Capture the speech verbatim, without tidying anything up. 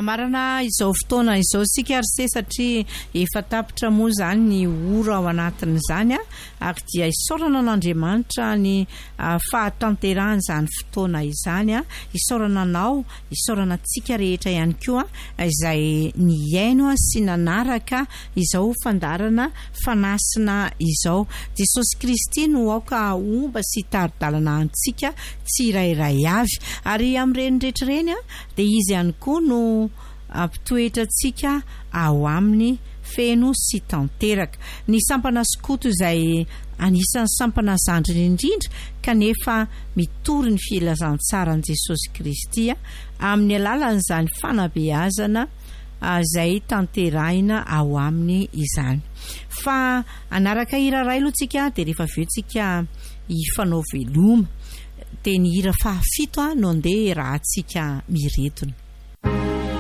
amarana izao fotoana izao sika arse satria efa tapitra moa zany ny ora ao anatin'izany ary dia isaorana an'Andriamanitra ny fahatanterahany zany fotoana izany a isaorana anao isaorana tsika rehetra ihany koa izay ny iaino sy nanaraka izao fandarana fanasina izao. Jesosy Kristy no aoka omba sy taridalana antsika tsy irairay avy ary amin'ireny rehetrareny dia izy ihany koa no ampitoetra antsika ao aminy feno sy tanteraka. Ny sampana skoto izay anisan'ny sampana zandriny indrindra kanefa mitory ny filazantsarany Jesosy Kristy amin'ny alalan'izany fanabeazana izay tanterahina ao aminy izany. Fa anaraka hira ray aloha tsika dia rehefa aveo tsika hifanao veloma dia ny hira fahafito no andeha raha tsika miretona.